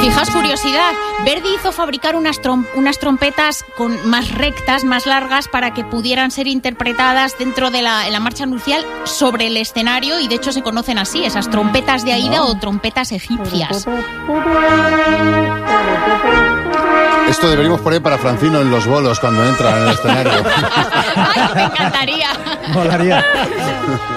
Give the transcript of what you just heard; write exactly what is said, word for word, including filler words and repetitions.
Fijaos, curiosidad, Verdi hizo fabricar unas, trom- unas trompetas con más rectas, más largas, para que pudieran ser interpretadas dentro de la, en la marcha nupcial sobre el escenario, y de hecho se conocen así, esas trompetas de Aida no. o trompetas egipcias. Esto deberíamos poner para Francino en los bolos cuando entra en el escenario. Ay, me encantaría. Molaría.